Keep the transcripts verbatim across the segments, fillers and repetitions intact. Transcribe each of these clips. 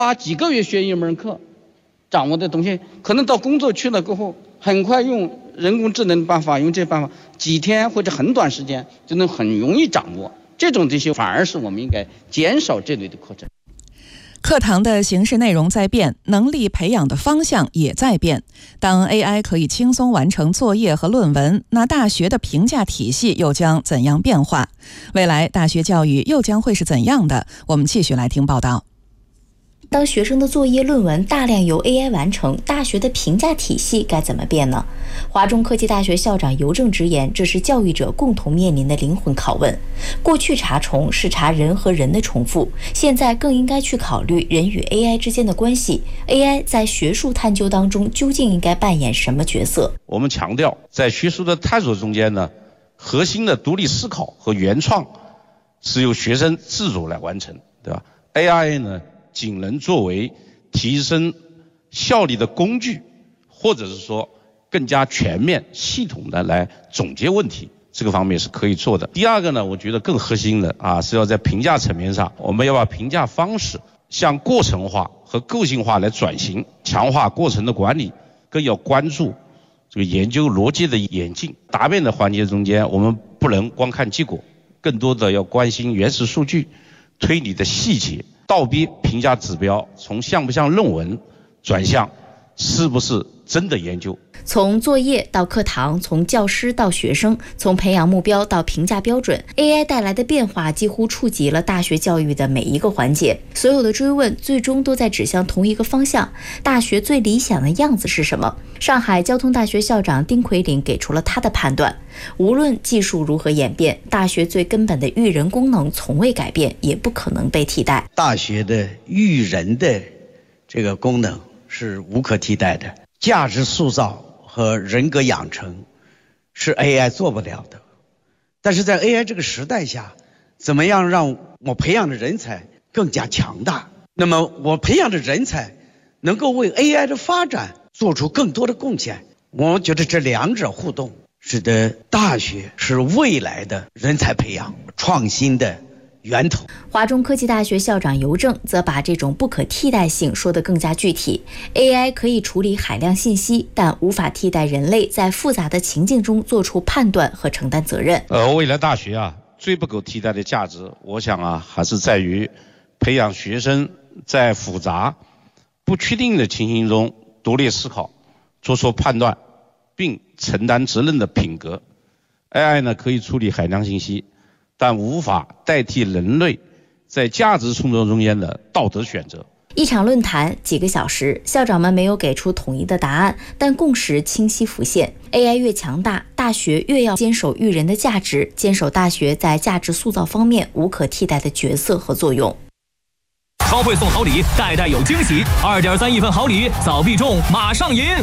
花几个月学一门课，掌握的东西，可能到工作去了过后，很快用人工智能办法，用这办法，几天或者很短时间就能很容易掌握。这种这些反而是我们应该减少这类的课程。 课堂的形式内容在变，能力培养的方向也在变。当 A I 可以轻松完成作业和论文，那大学的评价体系又将怎样变化？未来大学教育又将会是怎样的？我们继续来听报道。 当学生的作业论文大量由 A I 完成，大学的评价体系该怎么变呢？华中科技大学校长尤正直言，这是教育者共同面临的灵魂拷问。过去查重是查人和人的重复，现在更应该去考虑人与 A I 之间的关系。A I 在学术探究当中究竟应该扮演什么角色？ 我们强调，在学术的探索中间呢，核心的独立思考和原创是由学生自主来完成，对吧 ？A I 呢？仅能作为提升效率的工具，或者是说更加全面系统的来总结问题，这个方面是可以做的。第二个呢，我觉得更核心的啊，是要在评价层面上，我们要把评价方式向过程化和个性化来转型，强化过程的管理，更要关注这个研究逻辑的演进。答辩的环节中间，我们不能光看结果，更多的要关心原始数据、推理的细节。倒逼评价指标从像不像论文转向是不是真的研究。 从作业到课堂，从教师到学生，从培养目标到评价标准， A I 带来的变化几乎触及了大学教育的每一个环节。所有的追问最终都在指向同一个方向：大学最理想的样子是什么？上海交通大学校长丁奎林给出了他的判断：无论技术如何演变，大学最根本的育人功能从未改变，也不可能被替代。 大学的育人的这个功能是无可替代的，价值塑造和人格养成是 A I 做不了的。但是在 A I 这个时代下，怎么样让我培养的人才更加强大？那么我培养的人才能够为 A I 的发展做出更多的贡献。我觉得这两者互动，使得大学是未来的人才培养创新的源头。 华中科技大学校长尤正则把这种不可替代性说得更加具体。 A I 可以处理海量信息，但无法替代人类在复杂的情境中做出判断和承担责任。 呃，未来大学啊，最不可替代的价值，我想啊，还是在于培养学生在复杂、不确定的情形中独立思考、做出判断，并承担责任的品格。A I 呢，可以处理海量信息，但无法代替人类在价值冲突中间的道德选择。 一场论坛几个小时，校长们没有给出统一的答案，但共识清晰浮现。A I 越强大，大学越要坚守育人的价值，坚守大学在价值塑造方面无可替代的角色和作用。 超会送好礼，代代有惊喜，二点三亿份好礼，早必中，马上赢！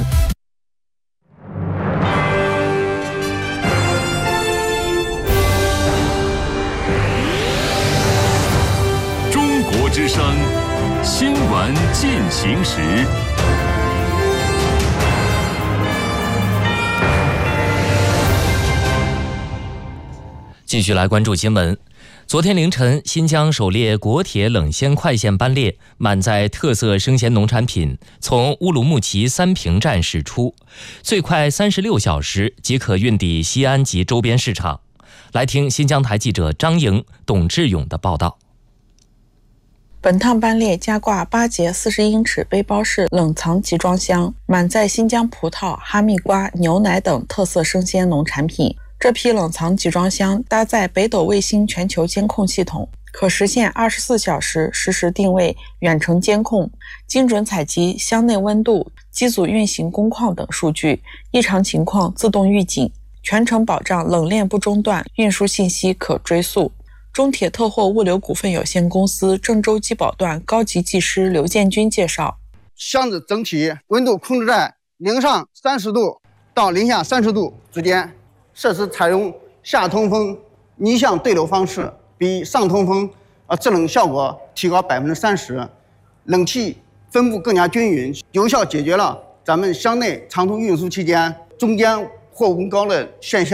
中国之声新闻进行时。 继续来关注新闻。昨天凌晨，新疆首列国铁冷鲜快线班列满载特色生鲜农产品从乌鲁木齐三平站驶出，最快三十六小时即可运抵西安及周边市场。来听新疆台记者张莹、董志勇的报道。 本趟班列加挂八节四十英尺背包式冷藏集装箱，满载新疆葡萄、哈密瓜、牛奶等特色生鲜农产品。这批冷藏集装箱搭载北斗卫星全球监控系统，可实现二十四小时实时定位、远程监控，精准采集箱内温度、机组运行工况等数据，异常情况自动预警，全程保障冷链不中断，运输信息可追溯。中铁特货物流股份有限公司郑州机保段高级技师刘建军介绍， 箱子整体温度控制在零上三十度到零下三十度之间，设施采用下通风逆向对流方式，比上通风呃制冷效果提高百分之三十，冷气分布更加均匀，有效解决了咱们箱内长途运输期间中间货物温高的现象。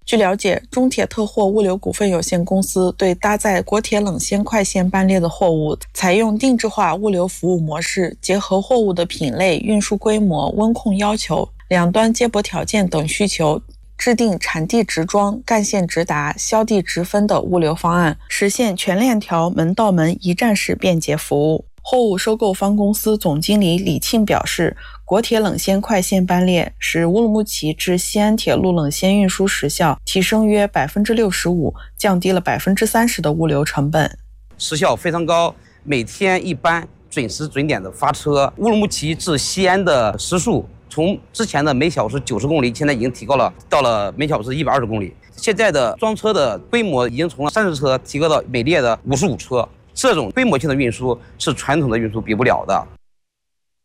据了解，中铁特货物流股份有限公司对搭载国铁冷鲜快线班列的货物采用定制化物流服务模式，结合货物的品类、运输规模、温控要求、两端接驳条件等需求，制定产地直装、干线直达、销地直分的物流方案，实现全链条门到门一站式便捷服务。货物收购方公司总经理李庆表示，国铁冷鲜快线班列使乌鲁木齐至西安铁路冷鲜运输时效提升约 百分之六十五， 降低了 百分之三十 的物流成本， 时效非常高，每天一班准时准点的发车。乌鲁木齐至西安的时速从之前的每小时九十公里，现在已经提高了到了每小时一百二十公里。现在的装车的规模已经从三十车提高到每列的五十五车。这种规模性的运输是传统的运输比不了的。